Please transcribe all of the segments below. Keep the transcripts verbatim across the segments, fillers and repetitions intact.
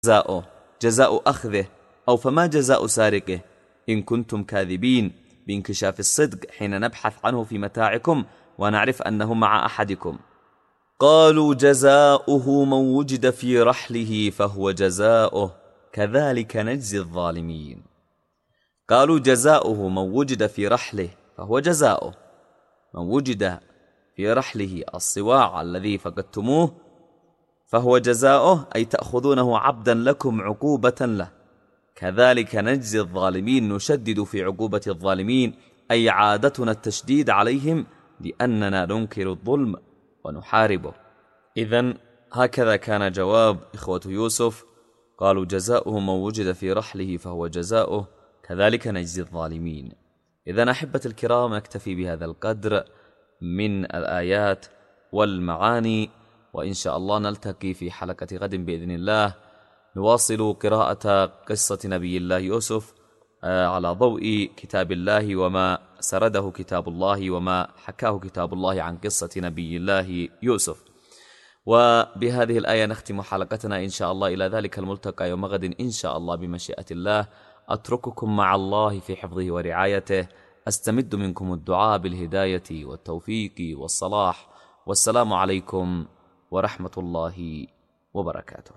جزاؤه جزاء أخذه، أو فما جزاء سارقه إن كنتم كاذبين بانكشاف الصدق حين نبحث عنه في متاعكم ونعرف أنه مع أحدكم. قالوا جزاؤه من وجد في رحله فهو جزاؤه كذلك نجزي الظالمين. قالوا جزاؤه من وجد في رحله فهو جزاؤه، من وجد في رحله الصواع الذي فقدتموه فهو جزاؤه، أي تأخذونه عبدا لكم عقوبة له. كذلك نجزي الظالمين، نشدد في عقوبة الظالمين، أي عادتنا التشديد عليهم لأننا ننكر الظلم ونحاربه. إذن هكذا كان جواب إخوة يوسف. قالوا جزاؤه من وجد في رحله فهو جزاؤه كذلك نجزي الظالمين. إذن أحبة الكرام، نكتفي بهذا القدر من الآيات والمعاني، وإن شاء الله نلتقي في حلقة غد بإذن الله، نواصل قراءة قصة نبي الله يوسف على ضوء كتاب الله وما سرده كتاب الله وما حكاه كتاب الله عن قصة نبي الله يوسف. وبهذه الآية نختم حلقتنا إن شاء الله. إلى ذلك الملتقى يوم غد إن شاء الله بمشيئة الله. أترككم مع الله في حفظه ورعايته، أستمد منكم الدعاء بالهداية والتوفيق والصلاح، والسلام عليكم ورحمة الله وبركاته.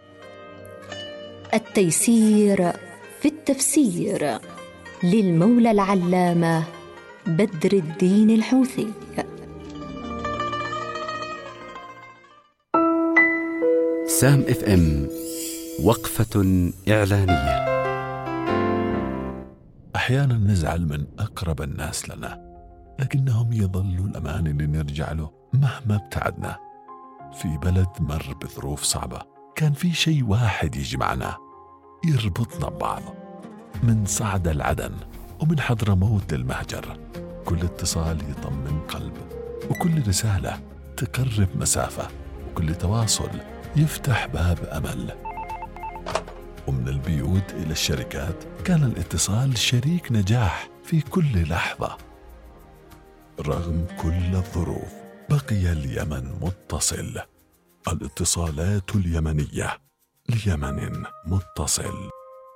التيسير في التفسير للمولى العلامة بدر الدين الحوثي. سام اف ام، وقفة إعلانية. أحيانا نزعل من أقرب الناس لنا، لكنهم يظلوا الأمان اللي نرجع له مهما ابتعدنا. في بلد مر بظروف صعبة، كان في شيء واحد يجمعنا يربطنا ببعض، من صعدة العدن ومن حضرموت للمهجر. كل اتصال يطمن قلب، وكل رسالة تقرب مسافة، وكل تواصل يفتح باب أمل. ومن البيوت إلى الشركات كان الاتصال شريك نجاح في كل لحظة. رغم كل الظروف بقي اليمن متصل. الاتصالات اليمنية، ليمن متصل.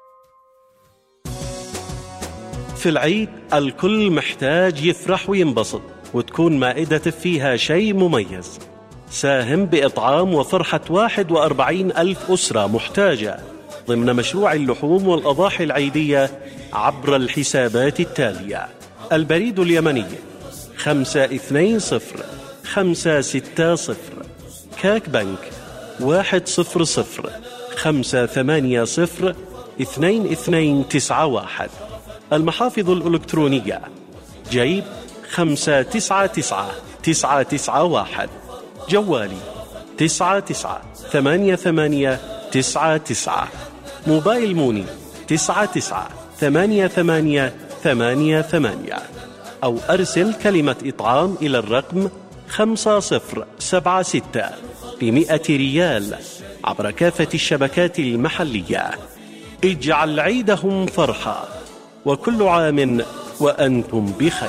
في العيد الكل محتاج يفرح وينبسط، وتكون مائدته فيها شيء مميز. ساهم بإطعام وفرحة واحد وأربعين ألف أسرة محتاجة ضمن مشروع اللحوم والأضاحي العيدية عبر الحسابات التالية: البريد اليمني خمسة اثنين صفر خمسة ستة صفر، كاك بنك واحد صفر صفر خمسة ثمانية صفر اثنين اثنين تسعة واحد، المحافظ الإلكترونية جيب خمسة تسعة تسعة تسعة تسعة واحد، جوالي تسعة تسعة ثمانية ثمانية تسعة تسعة، موبايل موني تسعة تسعة ثمانية ثمانية ثمانية ثمانية، أو أرسل كلمة إطعام إلى الرقم خمسة صفر سبعة ستة بمئة ريال عبر كافة الشبكات المحلية. اجعل عيدهم فرحة، وكل عام وأنتم بخير.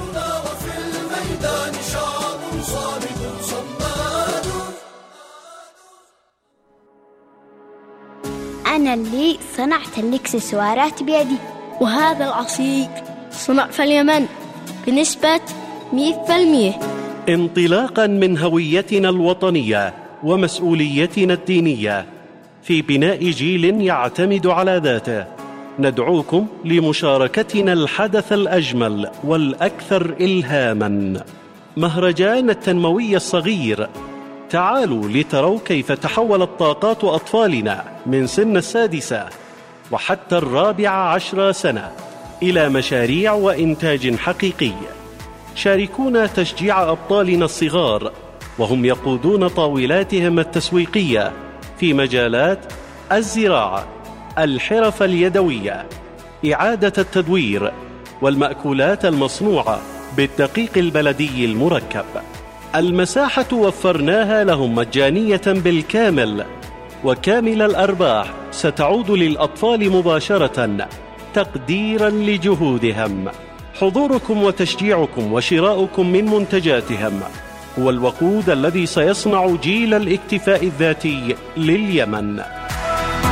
أنا اللي صنعت الإكسسوارات بيدي، وهذا العصير صنع في اليمن بنسبة مئة بالمئة. انطلاقا من هويتنا الوطنية ومسؤوليتنا الدينية في بناء جيل يعتمد على ذاته، ندعوكم لمشاركتنا الحدث الأجمل والأكثر إلهاما، مهرجان التنموي الصغير. تعالوا لتروا كيف تحولت طاقات أطفالنا من سن السادسة وحتى الرابعة عشر سنة إلى مشاريع وإنتاج حقيقي. شاركونا تشجيع أبطالنا الصغار وهم يقودون طاولاتهم التسويقية في مجالات الزراعة، الحرف اليدوية، إعادة التدوير، والمأكولات المصنوعة بالدقيق البلدي المركب. المساحة وفرناها لهم مجانية بالكامل، وكامل الأرباح ستعود للأطفال مباشرة تقديرا لجهودهم. حضوركم وتشجيعكم وشراؤكم من منتجاتهم هو الوقود الذي سيصنع جيل الاكتفاء الذاتي لليمن.